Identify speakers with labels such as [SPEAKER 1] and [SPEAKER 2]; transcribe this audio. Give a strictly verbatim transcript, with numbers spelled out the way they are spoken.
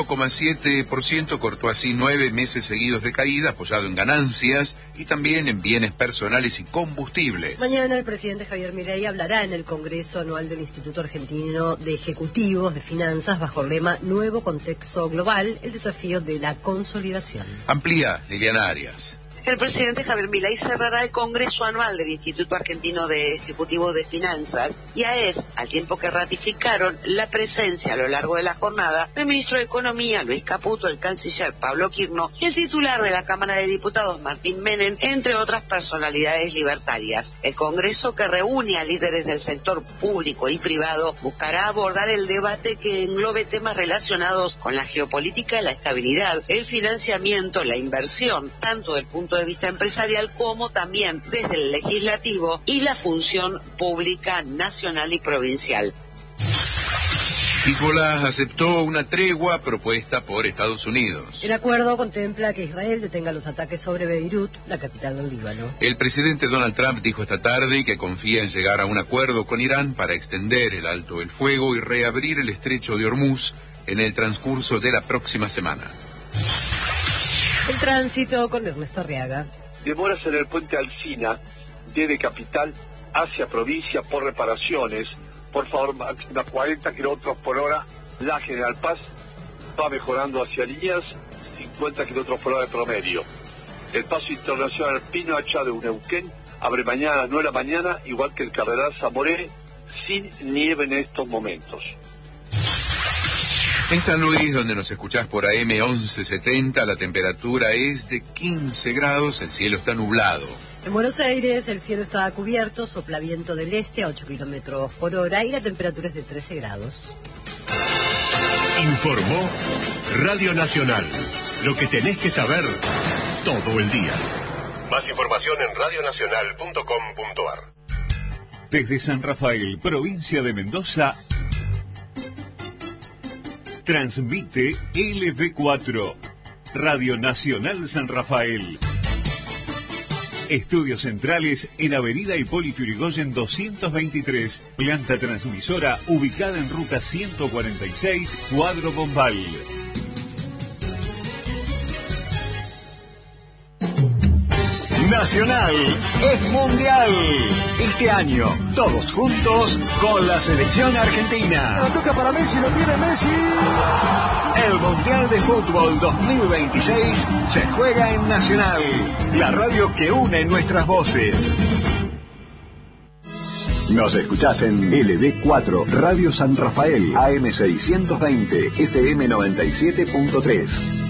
[SPEAKER 1] uno coma siete por ciento, cortó así nueve meses seguidos de caída, apoyado en ganancias y también en bienes personales y combustibles.
[SPEAKER 2] Mañana el presidente Javier Milei hablará en el Congreso Anual del Instituto Argentino de Ejecutivos de Finanzas bajo el lema Nuevo Contexto Global, el desafío de la consolidación.
[SPEAKER 1] Amplía Liliana Arias.
[SPEAKER 3] El presidente Javier Milei cerrará el Congreso Anual del Instituto Argentino de Ejecutivos de Finanzas, I A E F, al tiempo que ratificaron la presencia a lo largo de la jornada del ministro de Economía, Luis Caputo, el canciller Pablo Quirno y el titular de la Cámara de Diputados, Martín Menem, entre otras personalidades libertarias. El Congreso, que reúne a líderes del sector público y privado, buscará abordar el debate que englobe temas relacionados con la geopolítica, la estabilidad, el financiamiento, la inversión, tanto del punto de vista empresarial como también desde el legislativo y la función pública nacional y provincial.
[SPEAKER 1] Hezbollah aceptó una tregua propuesta por Estados Unidos.
[SPEAKER 2] El acuerdo contempla que Israel detenga los ataques sobre Beirut, la capital del Líbano.
[SPEAKER 1] El presidente Donald Trump dijo esta tarde que confía en llegar a un acuerdo con Irán para extender el alto el fuego y reabrir el estrecho de Hormuz en el transcurso de la próxima semana.
[SPEAKER 2] El tránsito con Ernesto Arriaga.
[SPEAKER 4] Demoras en el puente Alsina, desde capital hacia provincia por reparaciones. Por favor, máxima cuarenta kilómetros por hora. La General Paz va mejorando hacia Líneas, cincuenta kilómetros por hora de promedio. El paso internacional Pino Machado de Neuquén abre mañana a las nueve de la mañana, igual que el Cardenal Zamoré, sin nieve en estos momentos.
[SPEAKER 1] En San Luis, donde nos escuchás por A M once setenta, la temperatura es de quince grados, el cielo está nublado.
[SPEAKER 2] En Buenos Aires el cielo está cubierto, sopla viento del este a ocho kilómetros por hora y la temperatura es de trece grados.
[SPEAKER 5] Informó Radio Nacional. Lo que tenés que saber todo el día. Más información en radio nacional punto com punto a r.
[SPEAKER 6] Desde San Rafael, provincia de Mendoza, transmite L V cuatro, Radio Nacional San Rafael. Estudios centrales en Avenida Hipólito Yrigoyen doscientos veintitrés, planta transmisora ubicada en ruta ciento cuarenta y seis, Cuadro Bombal.
[SPEAKER 7] Nacional es mundial. Este año, todos juntos con la selección argentina.
[SPEAKER 8] La toca para Messi, lo tiene Messi.
[SPEAKER 7] El Mundial de Fútbol dos mil veintiséis se juega en Nacional, la radio que une nuestras voces. Nos escuchás en L V cuatro, Radio San Rafael, A M seiscientos veinte, F M noventa y siete punto tres.